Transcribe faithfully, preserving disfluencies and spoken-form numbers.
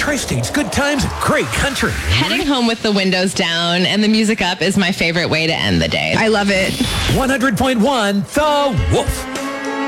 Tri-State's good times and great country. Heading home with the windows down and the music up is my favorite way to end the day. I love it. one hundred point one The Wolf.